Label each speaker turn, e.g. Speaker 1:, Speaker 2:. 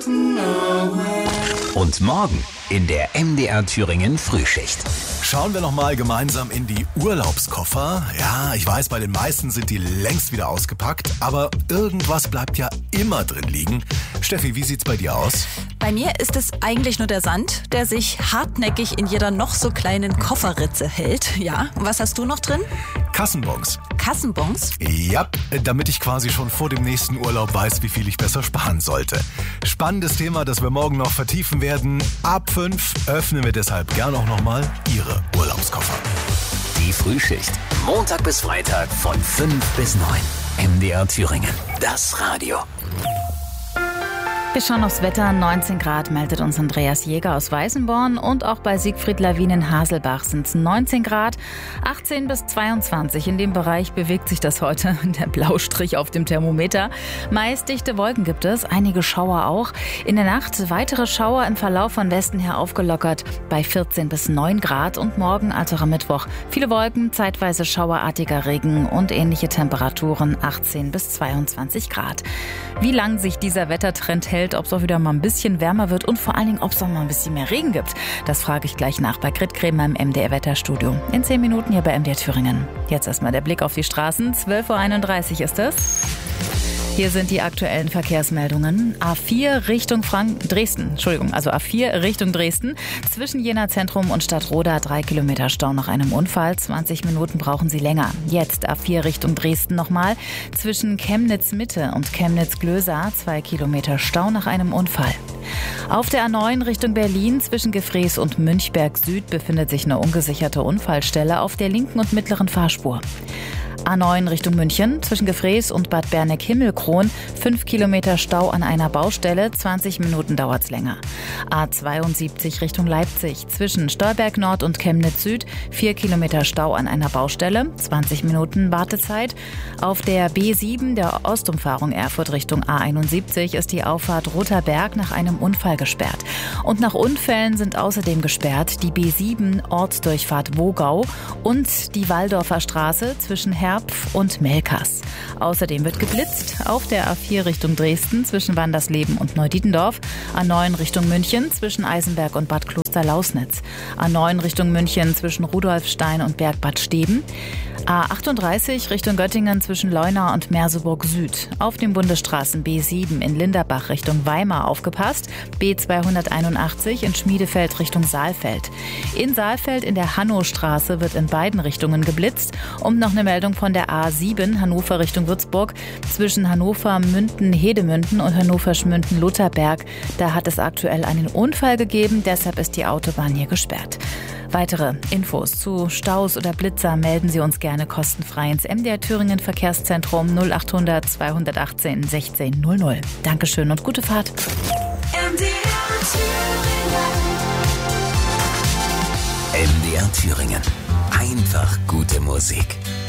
Speaker 1: Und morgen in der MDR Thüringen Frühschicht.
Speaker 2: Schauen wir noch mal gemeinsam in die Urlaubskoffer. Ja, ich weiß, bei den meisten sind die längst wieder ausgepackt, aber irgendwas bleibt ja immer drin liegen. Steffi, wie sieht's bei dir aus?
Speaker 3: Bei mir ist es eigentlich nur der Sand, der sich hartnäckig in jeder noch so kleinen Kofferritze hält. Ja, was hast du noch drin?
Speaker 2: Kassenbons.
Speaker 3: Kassenbons?
Speaker 2: Ja, damit ich quasi schon vor dem nächsten Urlaub weiß, wie viel ich besser sparen sollte. Spannendes Thema, das wir morgen noch vertiefen werden. Ab 5 öffnen wir deshalb gern auch nochmal Ihre Urlaubskoffer.
Speaker 1: Die Frühschicht. Montag bis Freitag von 5 bis 9. MDR Thüringen. Das Radio.
Speaker 4: Wir schauen aufs Wetter. 19 Grad meldet uns Andreas Jäger aus Weißenborn und auch bei Siegfried Lawin in Haselbach sind es 19 Grad, 18 bis 22. In dem Bereich bewegt sich das heute, der Blaustrich auf dem Thermometer. Meist dichte Wolken gibt es, einige Schauer auch. In der Nacht weitere Schauer im Verlauf von Westen her aufgelockert bei 14 bis 9 Grad und morgen, also am Mittwoch, viele Wolken, zeitweise schauerartiger Regen und ähnliche Temperaturen 18 bis 22 Grad. Wie lang sich dieser Wettertrend hält, ob es auch wieder mal ein bisschen wärmer wird und vor allen Dingen, ob es auch mal ein bisschen mehr Regen gibt. Das frage ich gleich nach bei Grit Kremer im MDR-Wetterstudio. In 10 Minuten hier bei MDR Thüringen. Jetzt erstmal der Blick auf die Straßen. 12.31 Uhr ist es. Hier sind die aktuellen Verkehrsmeldungen. A4 Richtung Dresden. Zwischen Jena Zentrum und Stadtroda 3 Kilometer Stau nach einem Unfall. 20 Minuten brauchen Sie länger. Jetzt A4 Richtung Dresden nochmal. Zwischen Chemnitz Mitte und Chemnitz Glösa 2 Kilometer Stau nach einem Unfall. Auf der A9 Richtung Berlin zwischen Gefrees und Münchberg Süd befindet sich eine ungesicherte Unfallstelle auf der linken und mittleren Fahrspur. A9 Richtung München, zwischen Gefrees und Bad Berneck-Himmelkron, 5 Kilometer Stau an einer Baustelle, 20 Minuten dauert's länger. A72 Richtung Leipzig, zwischen Stolberg Nord und Chemnitz Süd, 4 Kilometer Stau an einer Baustelle, 20 Minuten Wartezeit. Auf der B7, der Ostumfahrung Erfurt Richtung A71, ist die Auffahrt Roter Berg nach einem Unfall gesperrt. Und nach Unfällen sind außerdem gesperrt die B7 Ortsdurchfahrt Wogau und die Walldorfer Straße zwischen Herpf und Melkers. Außerdem wird geblitzt auf der A4 Richtung Dresden zwischen Wandersleben und Neudietendorf, A9 Richtung München zwischen Eisenberg und Bad Kloster-Lausnitz, A9 Richtung München zwischen Rudolfstein und Bergbad Steben, A38 Richtung Göttingen zwischen Leuna und Merseburg Süd. Auf den Bundesstraßen B7 in Linderbach Richtung Weimar aufgepasst, B281 in Schmiedefeld Richtung Saalfeld. In Saalfeld in der Hannostraße wird in beiden Richtungen geblitzt und noch eine Meldung von der A7 Hannover Richtung Würzburg zwischen Hannover-Münden-Hedemünden und Hannover-Schmünden-Lutherberg. Da hat es aktuell einen Unfall gegeben, deshalb ist die Autobahn hier gesperrt. Weitere Infos zu Staus oder Blitzer melden Sie uns gerne kostenfrei ins MDR Thüringen Verkehrszentrum 0800 218 1600. Dankeschön und gute Fahrt.
Speaker 1: MDR Thüringen. Einfach gute Musik.